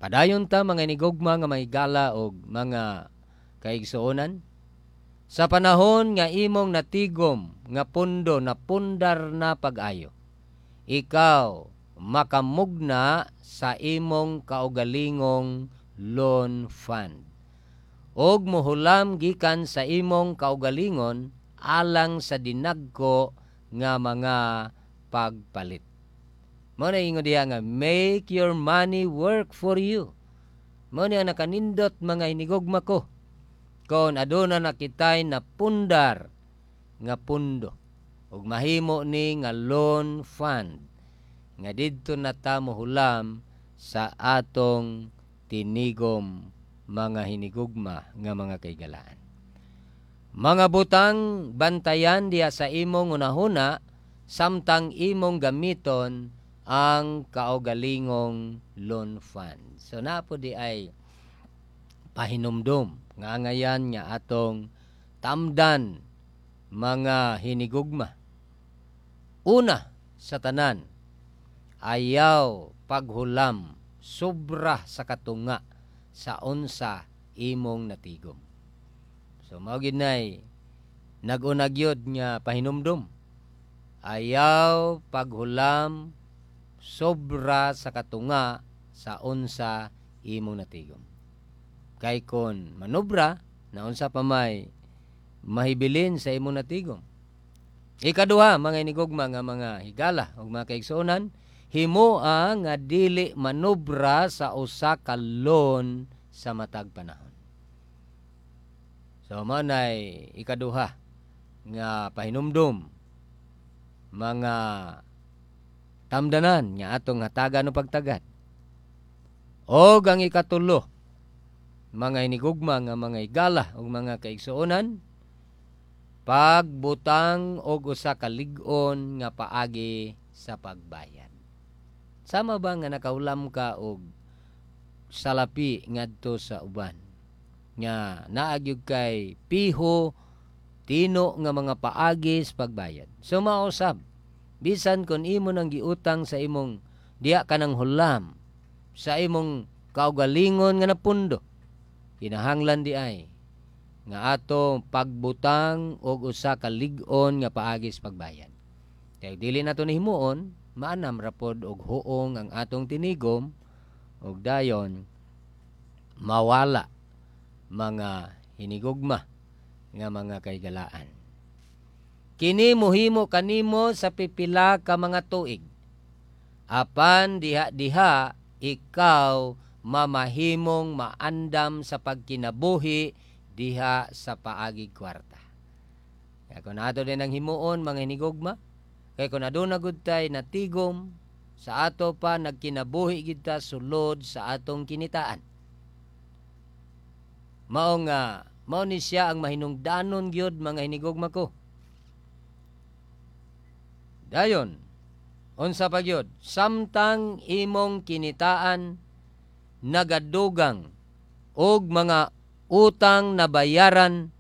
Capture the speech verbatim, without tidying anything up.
Padayon ta mga inigugma nga mahigala og mga kaigsuonan. Sa panahon nga imong natigom nga pundo na pundar na pag-ayo, ikaw makamugna sa imong kaugalingong loan fund. Og mohulam gikan sa imong kaugalingon alang sa dinagko nga mga pagpalit. Mo na ingon diha nga make your money work for you. Mo na nakanindot mga hinigugma ko. Kon aduna na kitay na pundar nga pundo ug mahimo ni nga loan fund nga didto na ta mohulam sa atong tinigom mga hinigugma nga mga kaigalaan. Mga butang, bantayan diya sa imong unahuna samtang imong gamiton ang kaugalingong loan fund. So napo di ay pahinumdum nga ngayan nga atong tamdan mga hinigugma. Una sa tanan, ayaw paghulam sobra sa katunga sa unsa imong natigom. So mao gid nay nag-unagyod nga pahinumdum. Ayaw paghulam sobra sa katunga sa unsa imong natigom. Kay kon manobra na unsa pa may mahibilin sa imong natigom. Ikaduha, mga inigugma nga mga higala o mga kaigsuonan, himoa nga dili manobra sa usa ka loan sa matag panahon. So mao nay ikaduha nga pahinumdum mga tamdanan nga atong hatagan o pagtagad. Og ang ikatulo, mga inigugma nga mga higala o mga kaigsuonan, pagbutang og usa ka lig-on nga paagi sa pagbayad. Sama ba nga nakaulam ka og salapi ngadto sa uban nga naagyog kay piho tino nga mga paagi sa pagbayad? So mausab bisan kon imo nang giutang sa imong diya kanang hulam sa imong kaugalingon nga napundo, kinahanglan di ay nga ato pagbutang og usa ka lig-on nga paagi sa pagbayad. Kay dili nato nihimuon maanam rapod og huong ang atong tinigom og dayon mawala mga hinigugma nga mga kaigalaan. Kini mohimo kanimo sa pipila ka mga tuig. Apan diha-diha ikaw mamahimong maandam sa pagkinabuhi diha sa paagi kwarta. Kaya kung ato din ang himuon mga hinigugma, kaya kung aduna gud tay natigom sa ato pa nagkinabuhi kita sulod sa atong kinitaan. Mao nga mao ni siya ang mahinungdanon gyud mga hinigugma ko. Dayon unsa pa gyud, samtang imong kinitaan nagadugang og mga utang na bayaran